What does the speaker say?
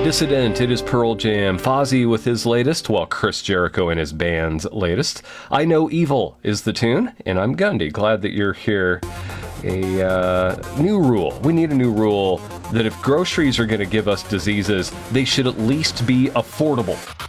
Dissident, it is Pearl Jam. Fozzy with his latest, while Chris Jericho and his band's latest. I Know Evil is the tune, and I'm Gundy. Glad that you're here. A new rule. We need a new rule that if groceries are going to give us diseases, they should at least be affordable.